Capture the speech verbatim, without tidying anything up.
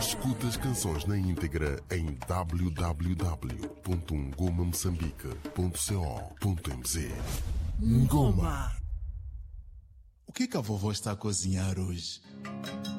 Escuta as canções na íntegra em w w w ponto ngoma moçambique ponto co ponto m z. Ngoma. O que que a vovó está a cozinhar hoje?